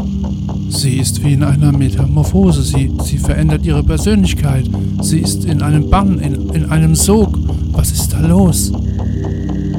Sie ist wie in einer Metamorphose. Sie verändert ihre Persönlichkeit. Sie ist in einem Bann, in einem Sog. Was ist da los?